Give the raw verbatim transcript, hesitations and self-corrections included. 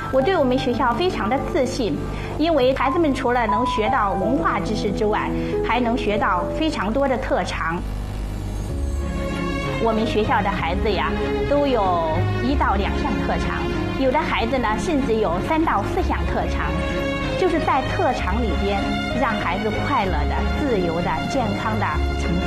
我对我们学校非常的自信，因为孩子们除了能学到文化知识之外，还能学到非常多的特长。我们学校的孩子呀，都有一到两项特长，有的孩子呢，甚至有三到四项特长。就是在特长里边，让孩子快乐的、自由的、健康的成长。